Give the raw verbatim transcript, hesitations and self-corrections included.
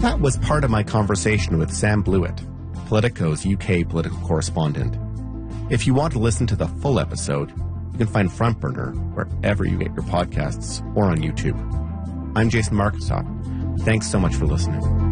that was part of my conversation with Sam Blewett, Politico's U K political correspondent. If you want to listen to the full episode, you can find Front Burner wherever you get your podcasts or on YouTube. I'm Jason Marketop. Thanks so much for listening.